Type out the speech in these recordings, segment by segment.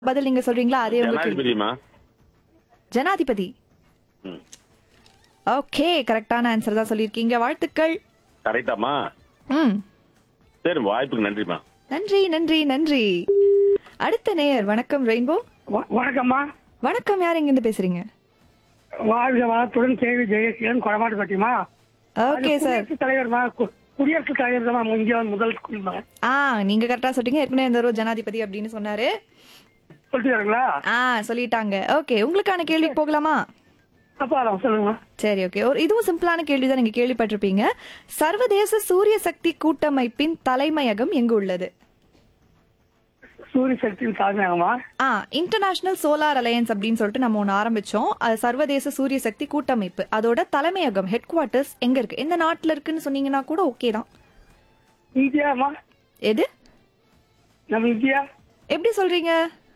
பதில் நீங்க சொல்றீங்களா? அதே உங்க கேள்வி. ஜனாதிபதிமா. ஜனாதிபதி. ம். ஓகே, கரெக்டான ஆன்சர் தான் சொல்லியிருக்கீங்க. வாழ்த்துக்கள். கரெக்டாமா? ம். சரி, வாய்ப்புக்கு நன்றிமா. நன்றி நன்றி நன்றி. அடுத்த நேயர். வணக்கம் ரெயின்போ. வணக்கம்மா. வணக்கம், யார் எங்கிருந்து பேசுறீங்க? வாழ்க வளத்துடன் கேவி ஜெயசீலன் கொடமாட்டுப்பட்டிமா. Okay sir. குடியரசுத் தலைவர்மா, குடியரசுத் தலைவர் தான் இந்தியாவின் முதல் குடிமா. நீங்க கரெக்டா சொல்றீங்க. ஏற்கனவே இந்த ஒரு ஜனாதிபதி அப்படின்னு சொன்னாரு. சொல்லிட்டாங்களா? சொல்லிட்டாங்க. ஓகே, உங்களுக்கான கேள்விக்கு போகலாமா? அப்பா சொல்லுங்க. சரி, ஓகே. இதுவும் சிம்பிளான கேள்விதான், நீங்க கேள்விப்பட்டிருப்பீங்க. சர்வதேச சூரிய சக்தி கூட்டமைப்பின் தலைமையகம் எங்கு உள்ளது? சூரிய சக்தியின் தலைமையகமா? இன்டர்நேஷனல் சோலார் அலையன்ஸ் அப்படின்னு சொல்லிட்டு நம்ம ஒன்று ஆரம்பிச்சோம். அது சர்வதேச சூரிய சக்தி கூட்டமைப்பு. அதோட தலைமையகம் ஹெட் குவார்ட்டர்ஸ் எங்க இருக்கு? எந்த நாட்டுல இருக்குன்னு சொன்னீங்கன்னா கூட ஓகே தான். இந்தியாமா? எது? நம்ம இந்தியா. எப்படி சொல்றீங்க?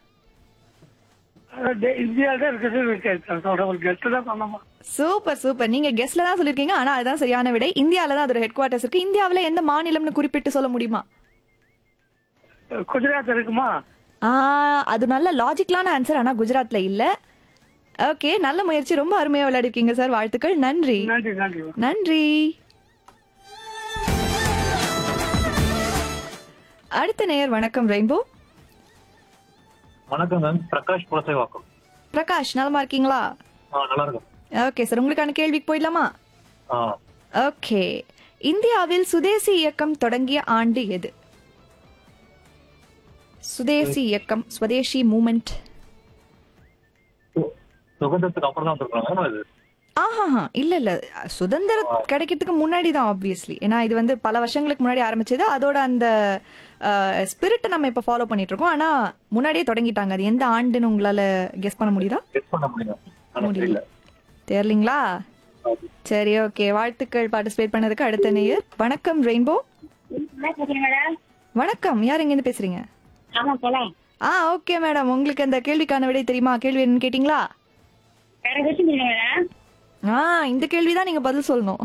இந்தியாவில் தான் இருக்குது. சொல்ற ஒரு கெஸ்ட் தான் பண்ணமா. Super super. நீங்க கெஸ்ட்ல தான் சொல்லிருக்கீங்க. ஆனா அதுதான் சரியான விடை. இந்தியாவில தான் அதோட ஹெட் குவார்ட்டர்ஸ் இருக்கு. இந்தியாவில எந்த மாநிலம்னு குறிப்பிட்டு சொல்ல முடியுமா? குஜராத் இருக்குமா? அது நல்ல லாஜிக்கலான ஆன்சர். ஆனா குஜராத்ல இல்ல. ஓகே, நல்ல முயற்சி. ரொம்ப அருமையா விளையாடிருக்கீங்க சார். வாழ்த்துக்கள். நன்றி நன்றி நன்றி நன்றி. அடுத்த நேயர். வணக்கம் ரெயின்போ. வணக்கம் மேம். பிரகாஷ் புலசைவாக்கம். பிரகாஷ், நலமா இருக்கீங்களா? நல்லா இருக்கும். ஓகே சார், உங்களுக்கான கேள்விக்கு போயிடலாமா? ஓகே. இந்தியாவில் சுதேசி இயக்கம் தொடங்கிய ஆண்டு எது? சுதேசி இயக்கம், ஸ்வதேசி மூமெண்ட். சுதந்திரத்துக்கு அப்புறம் தான் சொல்றாங்க இது. இல்ல சுதந்திரம் கிடைக்கிறதுக்கு முன்னாடி தான் ஆப்வியஸ்லி. ஏன்னா இது வந்து பல வருஷங்களுக்கு முன்னாடி ஆரம்பிச்சது. அதோட அந்த ஸ்பிரிட் நம்ம இப்ப ஃபாலோ பண்ணிட்டு இருக்கோம். ஆனா முன்னாடியே தொடங்கிட்டாங்க. அது எந்த ஆண்டுன்னு உங்களால கெஸ் பண்ண முடியுதா? கெஸ் பண்ண முடியல. தெரியலீங்களா? சரி, ஓகே. வாழ்த்துக்கள் பார்ட்டிசிபேட் பண்ணதுக்கு. அடுத்த நேயர். வணக்கம் ரெயின்போ. வணக்கம், யார் எங்க இருந்து பேசுறீங்க? ஓகே மேடம், உங்களுக்கு அந்த கேள்விக்கான விடை தெரியுமா? கேள்வி என்னன்னு கேட்டீங்களா? இந்த கேள்விதான் நீங்க பதில் சொல்லணும்.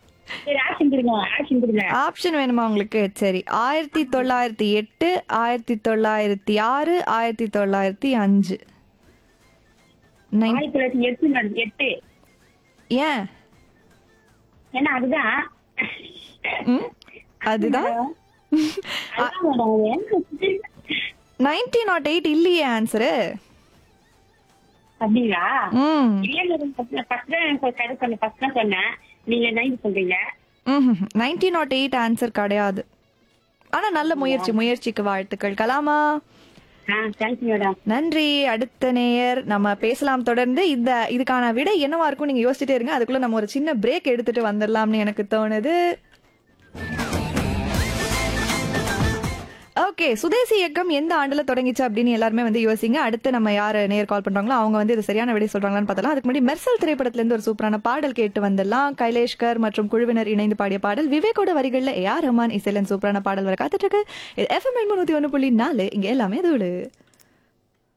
ஆப்ஷன் வேணுமா உங்களுக்கு? சரி. 1908, 1906, 1905. ஏன்? அதுதான் 1908 இல்லையே ஆன்சரு. அப்படிங்களா? 1908 ஆன்சர் கிடையாது. ஆனா நல்ல முயற்சிக்கு வாழ்த்துக்கள். கலாமா? நன்றி. அடுத்த நேயர். நம்ம பேசலாம் தொடர்ந்து. இதுக்கான விடை என்னவா இருக்கும் நீங்க யோசிச்சுட்டே இருங்க. அதுக்குள்ள நம்ம ஒரு சின்ன பிரேக் எடுத்துட்டு வந்துடலாம்னு எனக்கு தோணுது. ஓகே, சுதேசி இயக்கம் எந்த ஆண்டுல தொடங்கிச்சு அப்படின்னு எல்லாருமே வந்து யோசிங்க. அடுத்து நம்ம யாரு நேர் கால் பண்றாங்களோ அவங்க வந்து இது சரியான விடை சொல்றாங்களான்னு பார்த்தலாம். அதுக்கு முன்னாடி மெர்சல் திரைப்படத்துல இருந்து ஒரு சூப்பரான பாடல் கேட்டு வந்துடலாம். கைலேஷ்கர் மற்றும் குழுவினர் இணைந்து பாடிய பாடல். விவேக்கோட வரிகள்ல ஏஆர் ரஹ்மான் இசையில சூப்பரான பாடல் வர காத்துட்டு இருக்கு. FM 101.4 இங்க எல்லாமே தூளு.